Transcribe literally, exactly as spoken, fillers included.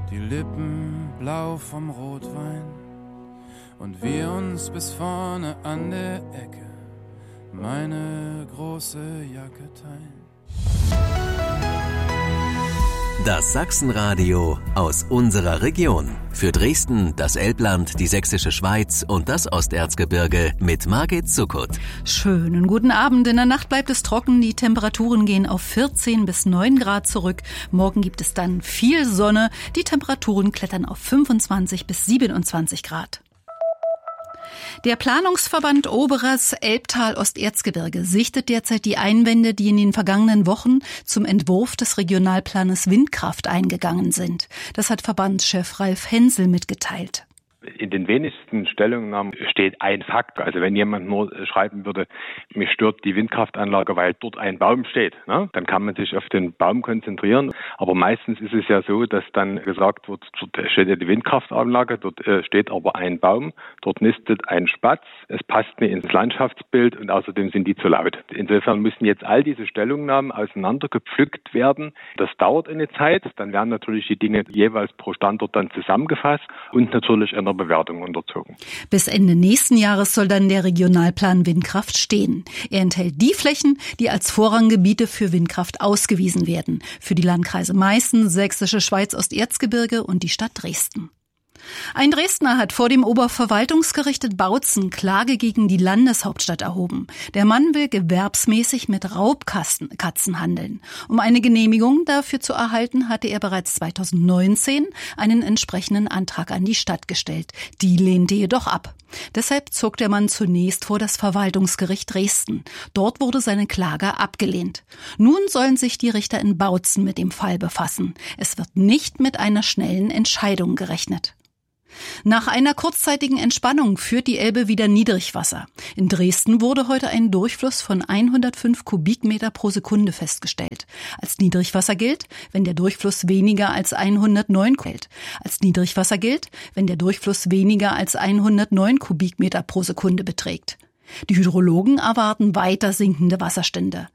die Lippen blau vom Rotwein und wir uns bis vorne an der Ecke meine große Jacke teilen. Das Sachsenradio aus unserer Region. Für Dresden, das Elbland, die Sächsische Schweiz und das Osterzgebirge mit Margit Zuckert. Schönen guten Abend. In der Nacht bleibt es trocken. Die Temperaturen gehen auf vierzehn bis neun Grad zurück. Morgen gibt es dann viel Sonne. Die Temperaturen klettern auf fünfundzwanzig bis siebenundzwanzig Grad. Der Planungsverband Oberes Elbtal-Osterzgebirge sichtet derzeit die Einwände, die in den vergangenen Wochen zum Entwurf des Regionalplanes Windkraft eingegangen sind. Das hat Verbandschef Ralf Hensel mitgeteilt. In den wenigsten Stellungnahmen steht ein Fakt. Also wenn jemand nur schreiben würde, mich stört die Windkraftanlage, weil dort ein Baum steht, ne? Dann kann man sich auf den Baum konzentrieren. Aber meistens ist es ja so, dass dann gesagt wird, dort steht ja die Windkraftanlage, dort steht aber ein Baum, dort nistet ein Spatz, es passt nicht ins Landschaftsbild und außerdem sind die zu laut. Insofern müssen jetzt all diese Stellungnahmen auseinandergepflückt werden. Das dauert eine Zeit. Dann werden natürlich die Dinge jeweils pro Standort dann zusammengefasst und natürlich einer Bewertung unterzogen. Bis Ende nächsten Jahres soll dann der Regionalplan Windkraft stehen. Er enthält die Flächen, die als Vorranggebiete für Windkraft ausgewiesen werden. Für die Landkreise Meißen, Sächsische Schweiz, Osterzgebirge und die Stadt Dresden. Ein Dresdner hat vor dem Oberverwaltungsgericht in Bautzen Klage gegen die Landeshauptstadt erhoben. Der Mann will gewerbsmäßig mit Raubkatzen Katzen handeln. Um eine Genehmigung dafür zu erhalten, hatte er bereits zweitausendneunzehn einen entsprechenden Antrag an die Stadt gestellt. Die lehnte jedoch ab. Deshalb zog der Mann zunächst vor das Verwaltungsgericht Dresden. Dort wurde seine Klage abgelehnt. Nun sollen sich die Richter in Bautzen mit dem Fall befassen. Es wird nicht mit einer schnellen Entscheidung gerechnet. Nach einer kurzzeitigen Entspannung führt die Elbe wieder Niedrigwasser. In Dresden wurde heute ein Durchfluss von hundertfünf Kubikmeter pro Sekunde festgestellt. Als Niedrigwasser gilt, wenn der Durchfluss weniger als hundertneun gilt. Als Niedrigwasser gilt, wenn der Durchfluss weniger als hundertneun Kubikmeter pro Sekunde beträgt. Die Hydrologen erwarten weiter sinkende Wasserstände.